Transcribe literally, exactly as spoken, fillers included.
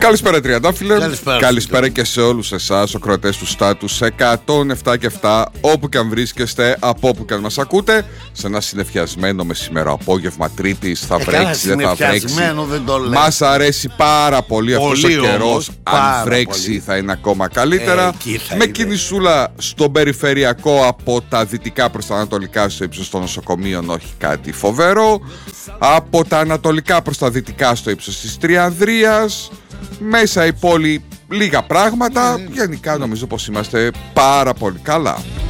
Καλησπέρα Τριαντάφυλλε. Καλησπέρα, Καλησπέρα και σε όλους εσάς, ακροατές του Στάτους εκατόν επτά και επτά, όπου και αν βρίσκεστε, από όπου και αν μας ακούτε, σε ένα συννεφιασμένο μεσημερό απόγευμα Τρίτης. Θα ε, βρέξει, δεν θα βρέξει. Δεν το μας αρέσει πάρα πολύ, πολύ αυτός ο καιρός. Αν βρέξει πολύ. Θα είναι ακόμα καλύτερα. Ε, με είναι. κινησούλα στον περιφερειακό από τα δυτικά προς τα ανατολικά, στο ύψος των νοσοκομείων, όχι κάτι φοβερό. Από τα ανατολικά προς τα δυτικά, στο ύψος της Τριανδρίας. Μέσα η πόλη λίγα πράγματα. Γενικά νομίζω πως είμαστε πάρα πολύ καλά.